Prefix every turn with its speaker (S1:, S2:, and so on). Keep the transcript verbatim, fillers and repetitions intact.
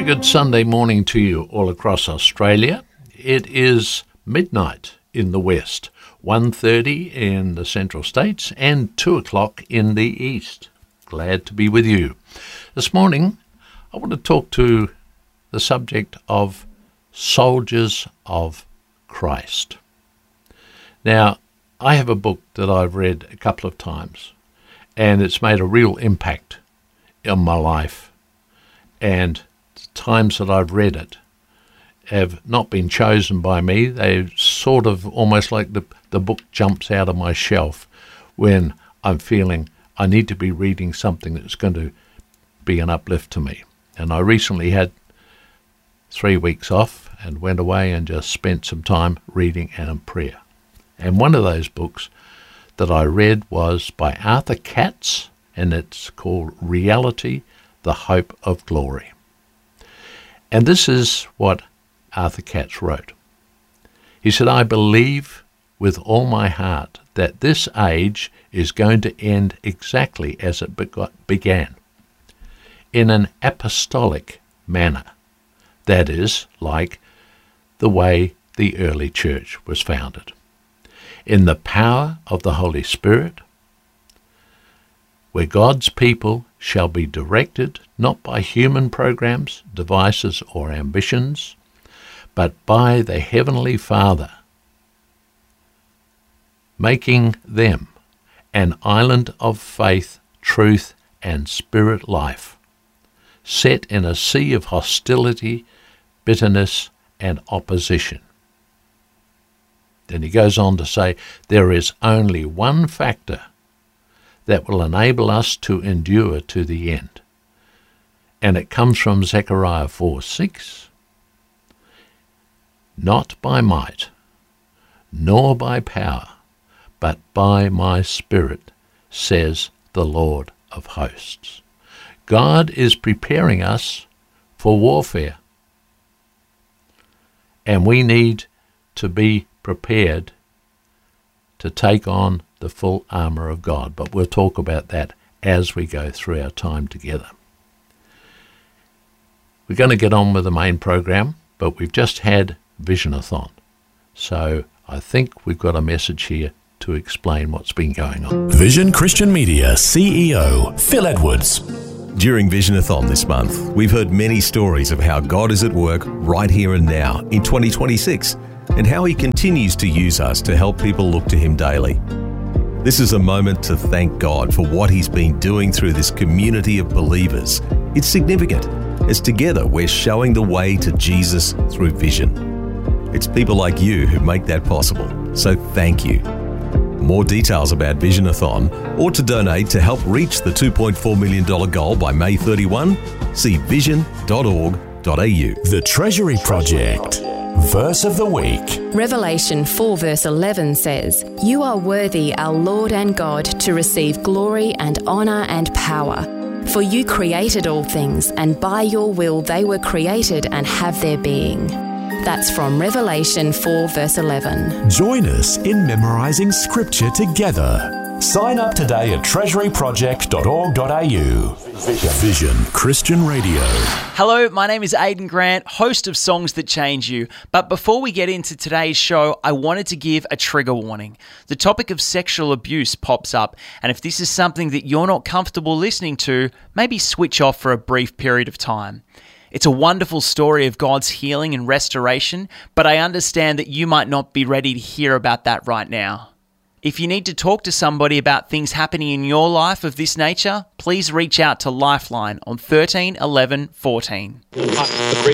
S1: good Sunday morning to you all across Australia. It is midnight in the west, one thirty in the central states and two o'clock in the east. Glad to be with you. This morning I want to talk to the subject of soldiers of Christ. Now, I have a book that I've read a couple of times and it's made a real impact in my life, and the times that I've read it have not been chosen by me. They're sort of almost like the, the book jumps out of my shelf when I'm feeling I need to be reading something that's going to be an uplift to me. And I recently had three weeks off and went away and just spent some time reading and in prayer. And one of those books that I read was by Arthur Katz, and it's called Reality, the Hope of Glory. And this is what Arthur Katz wrote. He said, I believe with all my heart that this age is going to end exactly as it began, in an apostolic manner. That is, like the way the early church was founded. In the power of the Holy Spirit, where God's people shall be directed not by human programs, devices, or ambitions, but by the Heavenly Father, making them an island of faith, truth, and spirit life, set in a sea of hostility, bitterness, and opposition. Then he goes on to say, there is only one factor that will enable us to endure to the end. And it comes from Zechariah four six. Not by might, nor by power, but by my Spirit, says the Lord of hosts. God is preparing us for warfare. And we need to be prepared to take on the full armour of God. But we'll talk about that as we go through our time together. We're going to get on with the main program, but we've just had Vision-a-thon. So I think we've got a message here to explain what's been going on.
S2: Vision Christian Media C E O Phil Edwards.
S3: During Vision-a-thon this month, we've heard many stories of how God is at work right here and now in twenty twenty-six, and how He continues to use us to help people look to Him daily. This is a moment to thank God for what He's been doing through this community of believers. It's significant, as together we're showing the way to Jesus through vision. It's people like you who make that possible, so thank you. More details about Vision-a-thon, or to donate to help reach the two point four million dollars goal by May thirty-first, see vision dot org dot a u.
S2: The Treasury Project. Verse of the week.
S4: Revelation four verse eleven says, You are worthy, our Lord and God, to receive glory and honour and power. For you created all things, and by your will they were created and have their being. That's from Revelation four verse eleven.
S2: Join us in memorising Scripture together. Sign up today at treasury project dot org dot a u. Vision Christian Radio.
S5: Hello, my name is Aidan Grant, host of Songs That Change You. But before we get into today's show, I wanted to give a trigger warning. The topic of sexual abuse pops up, and if this is something that you're not comfortable listening to, maybe switch off for a brief period of time. It's a wonderful story of God's healing and restoration, but I understand that you might not be ready to hear about that right now. If you need to talk to somebody about things happening in your life of this nature, please reach out to Lifeline on thirteen eleven fourteen.